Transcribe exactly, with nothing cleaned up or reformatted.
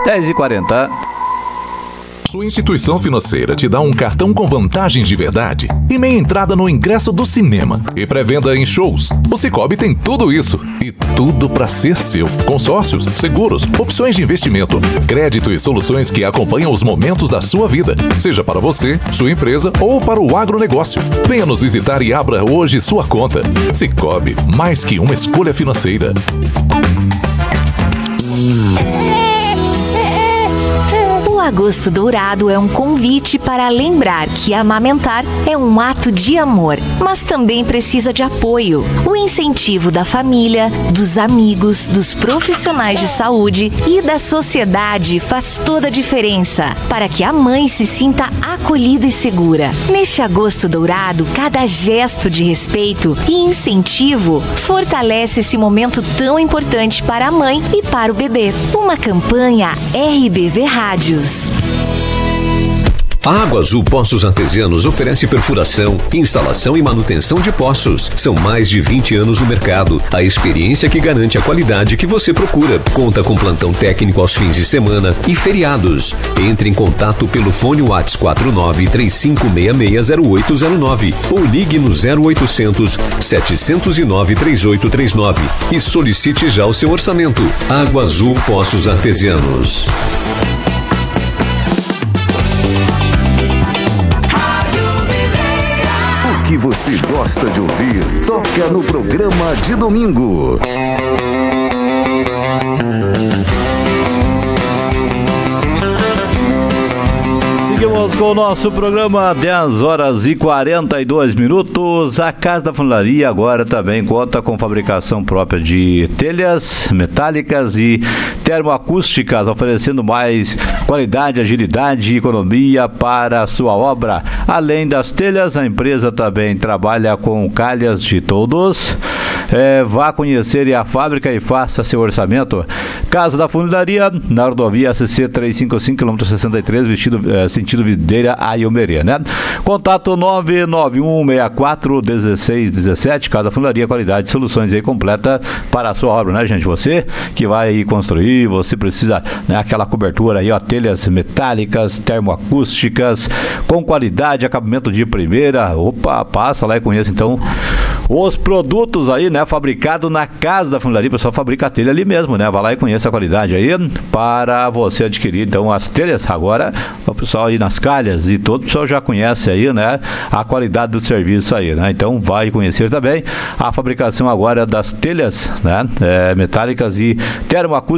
dez e quarenta. Sua instituição financeira te dá um cartão com vantagens de verdade e meia entrada no ingresso do cinema e pré-venda em shows. O Sicoob tem tudo isso e tudo para ser seu. Consórcios, seguros, opções de investimento, crédito e soluções que acompanham os momentos da sua vida, seja para você, sua empresa ou para o agronegócio. Venha nos visitar e abra hoje sua conta. Sicoob, mais que uma escolha financeira. O Agosto Dourado é um convite para lembrar que amamentar é um ato de amor, mas também precisa de apoio. O incentivo da família, dos amigos, dos profissionais de saúde e da sociedade faz toda a diferença para que a mãe se sinta acolhida e segura. Neste Agosto Dourado, cada gesto de respeito e incentivo fortalece esse momento tão importante para a mãe e para o bebê. Uma campanha R B V Rádios. A Água Azul Poços Artesianos oferece perfuração, instalação e manutenção de poços. São mais de vinte anos no mercado. A experiência que garante a qualidade que você procura. Conta com plantão técnico aos fins de semana e feriados. Entre em contato pelo fone WhatsApp quatro nove três cinco seis seis zero oito zero nove ou ligue no zero oitocentos, sete zero nove, três oito três nove e solicite já o seu orçamento. Água Azul Poços Artesianos. O que você gosta de ouvir, toca no programa de domingo. Seguimos com o nosso programa, dez horas e quarenta e dois minutos. A Casa da Funilaria agora também conta com fabricação própria de telhas metálicas e termoacústicas, oferecendo mais qualidade, agilidade e economia para a sua obra. Além das telhas, a empresa também trabalha com calhas de toldos. É, vá conhecer a fábrica e faça seu orçamento. Casa da Funilaria, na rodovia A C C trezentos e cinquenta e cinco, quilômetro sessenta e três, vestido, é, sentido Videira a Iomerê, né? Contato nove nove um seis quatro um seis um sete. Casa da Funilaria, qualidade de soluções aí completa para a sua obra, né, gente? Você que vai construir, você precisa, né, aquela cobertura aí, ó, telhas metálicas, termoacústicas, com qualidade, acabamento de primeira. Opa, passa lá e conheça então os produtos aí, né, fabricado na Casa da Funilaria. O pessoal fabrica a telha ali mesmo, né? Vai lá e conheça a qualidade aí para você adquirir então as telhas. Agora o pessoal aí nas calhas e todo o pessoal já conhece aí, né, a qualidade do serviço aí, né? Então vai conhecer também a fabricação agora das telhas, né, é, metálicas e termoacústicas